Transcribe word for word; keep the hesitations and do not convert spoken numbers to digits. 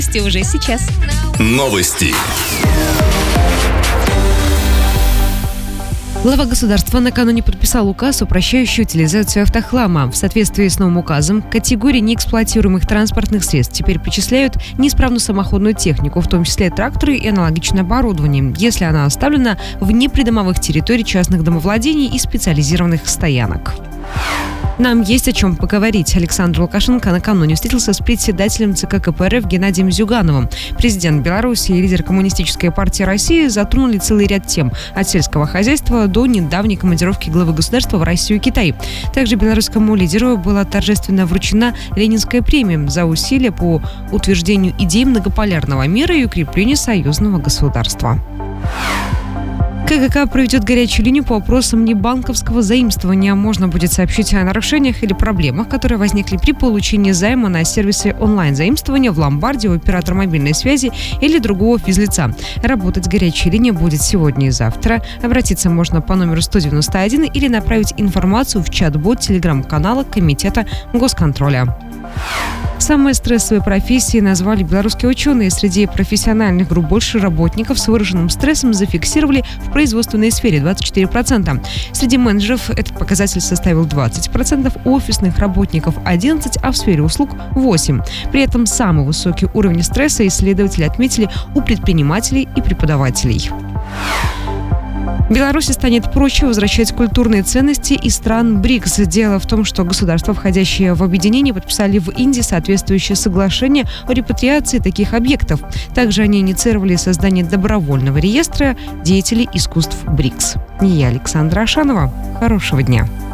Уже сейчас. Новости. Глава государства накануне подписал указ, упрощающий утилизацию автохлама. В соответствии с новым указом, к категории неэксплуатируемых транспортных средств теперь причисляют неисправную самоходную технику, в том числе тракторы и аналогичное оборудование, если она оставлена вне придомовых территорий частных домовладений и специализированных стоянок. Нам есть о чем поговорить. Александр Лукашенко накануне встретился с председателем ЦК КПРФ Геннадием Зюгановым. Президент Беларуси и лидер Коммунистической партии России затронули целый ряд тем – от сельского хозяйства до недавней командировки главы государства в Россию и Китай. Также белорусскому лидеру была торжественно вручена Ленинская премия за усилия по утверждению идей многополярного мира и укреплению союзного государства. КГК проведет горячую линию по вопросам небанковского заимствования. Можно будет сообщить о нарушениях или проблемах, которые возникли при получении займа на сервисе онлайн-заимствования в ломбарде у оператора мобильной связи или другого физлица. Работать горячая линия будет сегодня и завтра. Обратиться можно по номеру сто девяносто один или направить информацию в чат-бот телеграм-канала Комитета госконтроля. Самые стрессовые профессии назвали белорусские ученые. Среди профессиональных групп больше работников с выраженным стрессом зафиксировали в производственной сфере двадцать четыре процента. Среди менеджеров этот показатель составил двадцать процентов, у офисных работников одиннадцать процентов, а в сфере услуг восемь процентов. При этом самый высокий уровень стресса исследователи отметили у предпринимателей и преподавателей. Беларуси станет проще возвращать культурные ценности из стран БРИКС. Дело в том, что государства, входящие в объединение, подписали в Индии соответствующее соглашение о репатриации таких объектов. Также они инициировали создание добровольного реестра деятелей искусств БРИКС. Я Александра Ашанова. Хорошего дня.